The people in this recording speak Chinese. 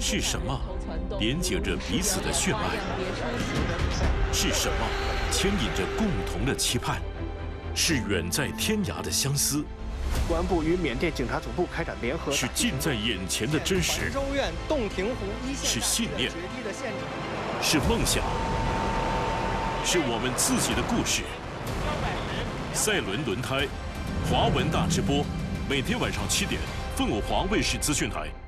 是什么连接着彼此的血脉？是什么牵引着共同的期盼？是远在天涯的相思。 公安部与缅甸警察总部开展联合， 是近在眼前的真实， 州院洞庭湖一线是信念，是梦想，是我们自己的故事。赛伦轮胎，华文大直播，每天晚上7点，凤凰卫视资讯台。